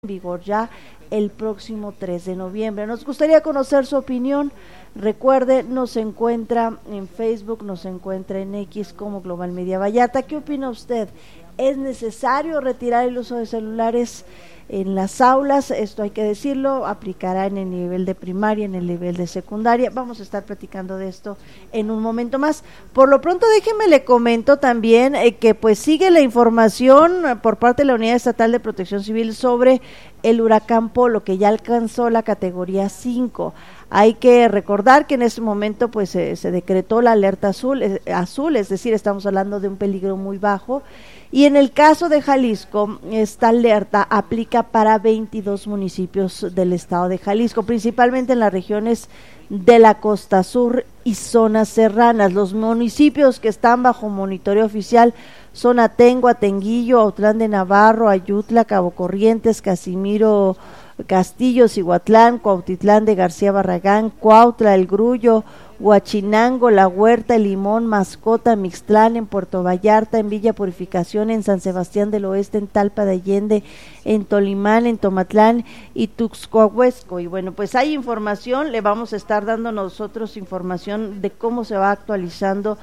en vigor ya el próximo 3 de noviembre. Nos gustaría conocer su opinión. Recuerde, nos encuentra en Facebook, nos encuentra en X como Global Media Vallarta. ¿Qué opina usted? ¿Es necesario retirar el uso de celulares en las aulas? Esto hay que decirlo, aplicará en el nivel de primaria, en el nivel de secundaria. Vamos a estar platicando de esto en un momento más. Por lo pronto, déjeme le comento también que pues sigue la información por parte de la Unidad Estatal de Protección Civil sobre el huracán Polo, que ya alcanzó la categoría 5. Hay que recordar que en este momento pues se decretó la alerta azul, es decir, estamos hablando de un peligro muy bajo. Y en el caso de Jalisco, esta alerta aplica para 22 municipios del estado de Jalisco, principalmente en las regiones de la costa sur y zonas serranas. Los municipios que están bajo monitoreo oficial son Atengo, Atenguillo, Autlán de Navarro, Ayutla, Cabo Corrientes, Casimiro Castillo, Cihuatlán, Cuautitlán de García Barragán, Cuautla, El Grullo, Huachinango, La Huerta, El Limón, Mascota, Mixtlán, en Puerto Vallarta, en Villa Purificación, en San Sebastián del Oeste, en Talpa de Allende, en Tolimán, en Tomatlán y Tuxcoahuesco. Y bueno, pues hay información, le vamos a estar dando nosotros información de cómo se va actualizando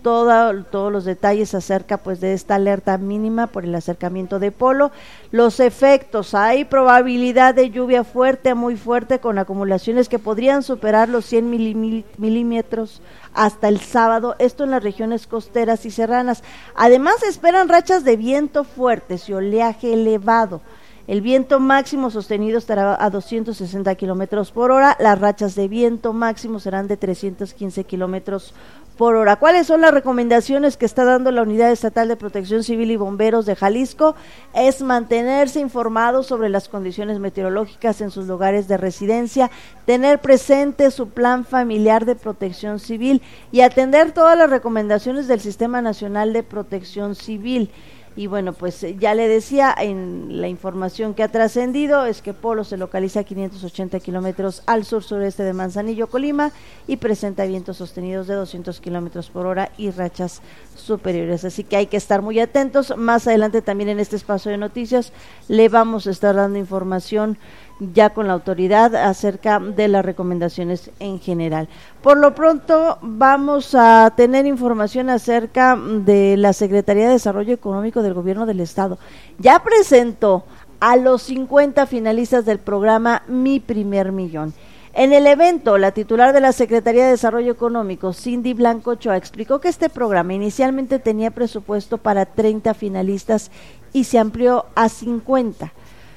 todos los detalles acerca pues de esta alerta mínima por el acercamiento de Polo. Los efectos: hay probabilidad de lluvia fuerte a muy fuerte con acumulaciones que podrían superar los 100 milímetros hasta el sábado, esto en las regiones costeras y serranas. Además se esperan rachas de viento fuertes y oleaje elevado. El viento máximo sostenido estará a 260 kilómetros por hora, las rachas de viento máximo serán de 315 kilómetros por hora. ¿Cuáles son las recomendaciones que está dando la Unidad Estatal de Protección Civil y Bomberos de Jalisco? Es mantenerse informados sobre las condiciones meteorológicas en sus lugares de residencia, tener presente su plan familiar de protección civil y atender todas las recomendaciones del Sistema Nacional de Protección Civil. Y bueno, pues ya le decía, en la información que ha trascendido es que Polo se localiza a 580 kilómetros al sur-sureste de Manzanillo, Colima, y presenta vientos sostenidos de 200 kilómetros por hora y rachas superiores. Así que hay que estar muy atentos. Más adelante también en este espacio de noticias le vamos a estar dando información ya con la autoridad acerca de las recomendaciones en general. Por lo pronto vamos a tener información acerca de la Secretaría de Desarrollo Económico del Gobierno del Estado. Ya presentó a los 50 finalistas del programa Mi Primer Millón. En el evento, la titular de la Secretaría de Desarrollo Económico, Cindy Blanco Ochoa, explicó que este programa inicialmente tenía presupuesto para 30 finalistas y se amplió a 50.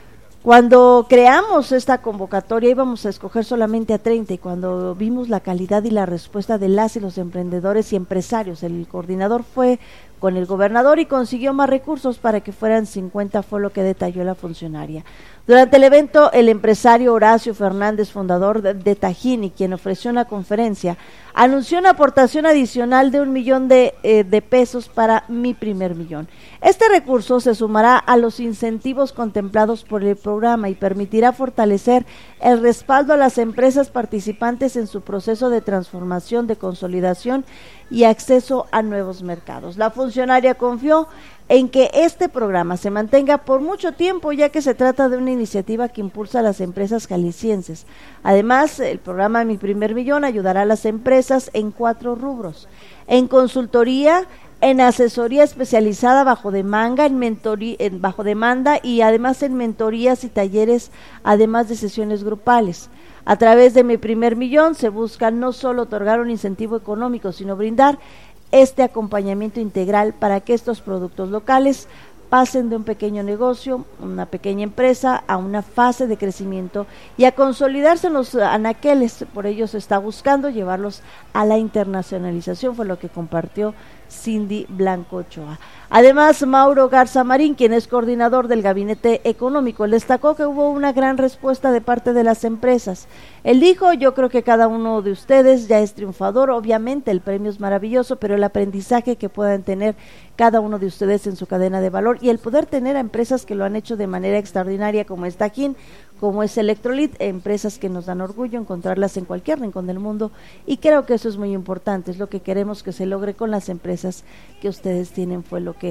Cuando creamos esta convocatoria íbamos a escoger solamente a 30 y cuando vimos la calidad y la respuesta de las y los emprendedores y empresarios, el coordinador fue con el gobernador y consiguió más recursos para que fueran 50, fue lo que detalló la funcionaria. Durante el evento, el empresario Horacio Fernández, fundador de Tajín y quien ofreció una conferencia, anunció una aportación adicional de $1 millón de pesos para Mi Primer Millón. Este recurso se sumará a los incentivos contemplados por el programa y permitirá fortalecer el respaldo a las empresas participantes en su proceso de transformación, de consolidación y acceso a nuevos mercados. La funcionaria confió en que este programa se mantenga por mucho tiempo, ya que se trata de una iniciativa que impulsa a las empresas jaliscienses. Además, el programa Mi Primer Millón ayudará a las empresas en 4 rubros: en consultoría, en asesoría especializada bajo demanda, bajo demanda y además en mentorías y talleres, además de sesiones grupales. A través de Mi Primer Millón se busca no solo otorgar un incentivo económico, sino brindar este acompañamiento integral para que estos productos locales pasen de un pequeño negocio, una pequeña empresa, a una fase de crecimiento y a consolidarse en los anaqueles. Por ello se está buscando llevarlos a la internacionalización, fue lo que compartió Cindy Blanco Ochoa. Además, Mauro Garza Marín, quien es coordinador del Gabinete Económico, destacó que hubo una gran respuesta de parte de las empresas. Él dijo: yo creo que cada uno de ustedes ya es triunfador, obviamente el premio es maravilloso, pero el aprendizaje que puedan tener cada uno de ustedes en su cadena de valor y el poder tener a empresas que lo han hecho de manera extraordinaria como es Tajín, como es Electrolit, empresas que nos dan orgullo encontrarlas en cualquier rincón del mundo, y creo que eso es muy importante, es lo que queremos que se logre con las empresas que ustedes tienen, fue lo que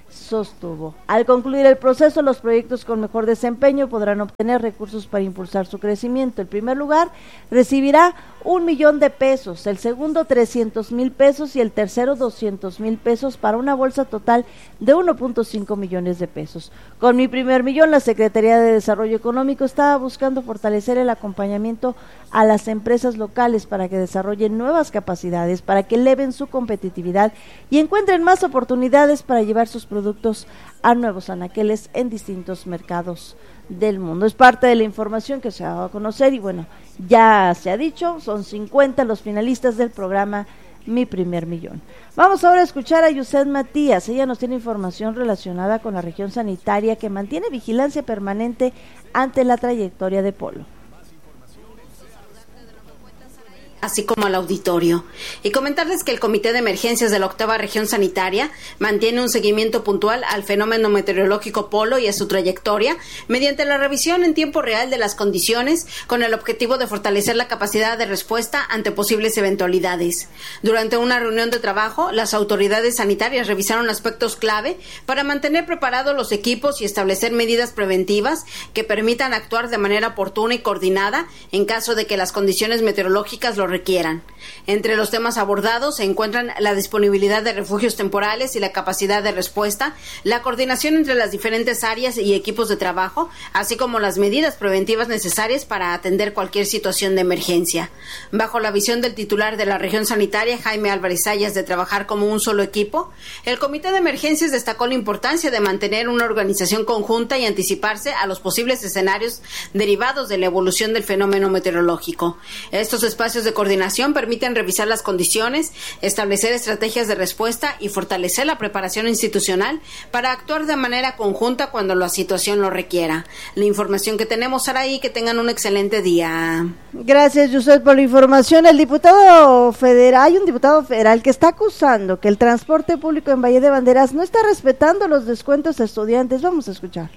sostuvo. Al concluir el proceso, los proyectos con mejor desempeño podrán obtener recursos para impulsar su crecimiento. El primer lugar recibirá 1,000,000 de pesos, el segundo 300,000 pesos y el tercero 200,000 pesos para una bolsa total de 1.5 millones de pesos. Con Mi Primer Millón, la Secretaría de Desarrollo Económico estaba buscando fortalecer el acompañamiento a las empresas locales para que desarrollen nuevas capacidades, para que eleven su competitividad y encuentren más oportunidades para llevar sus productos a nuevos anaqueles en distintos mercados del mundo. Es parte de la información que se ha dado a conocer y bueno, ya se ha dicho, son 50 los finalistas del programa Mi Primer Millón. Vamos ahora a escuchar a Yuset Matías. Ella nos tiene información relacionada con la región sanitaria que mantiene vigilancia permanente ante la trayectoria de Polo. Así como al auditorio. Y comentarles que el Comité de Emergencias de la 8ª Región Sanitaria mantiene un seguimiento puntual al fenómeno meteorológico Polo y a su trayectoria mediante la revisión en tiempo real de las condiciones con el objetivo de fortalecer la capacidad de respuesta ante posibles eventualidades. Durante una reunión de trabajo, las autoridades sanitarias revisaron aspectos clave para mantener preparados los equipos y establecer medidas preventivas que permitan actuar de manera oportuna y coordinada en caso de que las condiciones meteorológicas lo requieran. Entre los temas abordados se encuentran la disponibilidad de refugios temporales y la capacidad de respuesta, la coordinación entre las diferentes áreas y equipos de trabajo, así como las medidas preventivas necesarias para atender cualquier situación de emergencia. Bajo la visión del titular de la región sanitaria, Jaime Álvarez Sayas, de trabajar como un solo equipo, el Comité de Emergencias destacó la importancia de mantener una organización conjunta y anticiparse a los posibles escenarios derivados de la evolución del fenómeno meteorológico. Estos espacios de coordinación permiten revisar las condiciones, establecer estrategias de respuesta y fortalecer la preparación institucional para actuar de manera conjunta cuando la situación lo requiera. La información que tenemos, Saraí, que tengan un excelente día. Gracias, Yuset, por la información. Hay un diputado federal que está acusando que el transporte público en Valle de Banderas no está respetando los descuentos a estudiantes. Vamos a escuchar.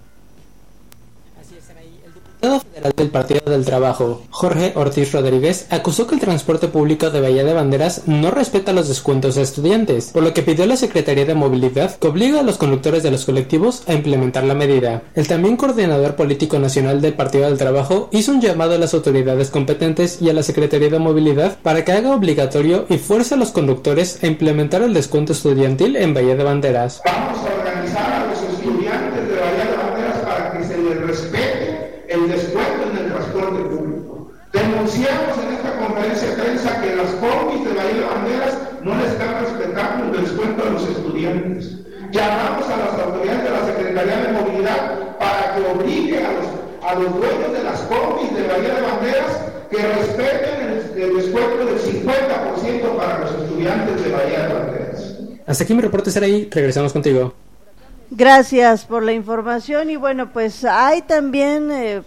El diputado federal del Partido del Trabajo, Jorge Ortiz Rodríguez, acusó que el transporte público de Bahía de Banderas no respeta los descuentos a estudiantes, por lo que pidió a la Secretaría de Movilidad que obligue a los conductores de los colectivos a implementar la medida. El también coordinador político nacional del Partido del Trabajo hizo un llamado a las autoridades competentes y a la Secretaría de Movilidad para que haga obligatorio y fuerce a los conductores a implementar el descuento estudiantil en Bahía de Banderas. Vamos a organizar a los estudiantes de Bahía de Banderas para que se les respete el descuento en el transporte público. Denunciamos en esta conferencia de prensa que las combis de Bahía de Banderas no le están respetando el descuento a los estudiantes. Llamamos a las autoridades de la Secretaría de Movilidad para que obligue a los dueños de las combis de Bahía de Banderas que respeten el descuento del 50% para los estudiantes de Bahía de Banderas. Hasta aquí mi reporte, Saraí. Regresamos contigo. Gracias por la información y bueno, pues hay también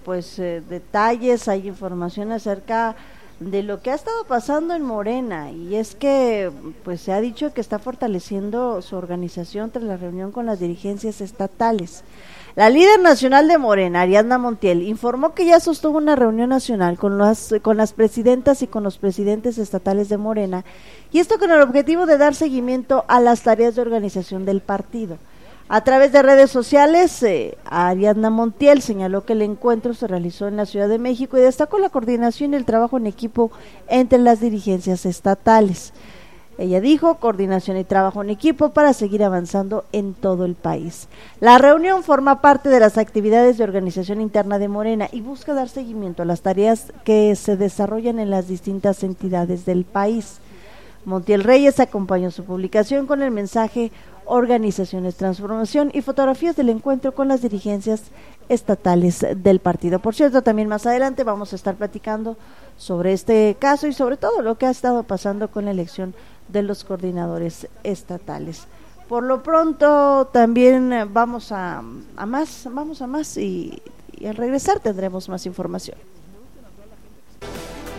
detalles, hay información acerca de lo que ha estado pasando en Morena y es que pues se ha dicho que está fortaleciendo su organización tras la reunión con las dirigencias estatales. La líder nacional de Morena, Ariadna Montiel, informó que ya sostuvo una reunión nacional con las presidentas y con los presidentes estatales de Morena y esto con el objetivo de dar seguimiento a las tareas de organización del partido. A través de redes sociales, Ariadna Montiel señaló que el encuentro se realizó en la Ciudad de México y destacó la coordinación y el trabajo en equipo entre las dirigencias estatales. Ella dijo, coordinación y trabajo en equipo para seguir avanzando en todo el país. La reunión forma parte de las actividades de organización interna de Morena y busca dar seguimiento a las tareas que se desarrollan en las distintas entidades del país. Montiel Reyes acompañó su publicación con el mensaje Organizaciones, Transformación y fotografías del encuentro con las dirigencias estatales del partido. Por cierto, también más adelante vamos a estar platicando sobre este caso y sobre todo lo que ha estado pasando con la elección de los coordinadores estatales. Por lo pronto también vamos a más y al regresar tendremos más información.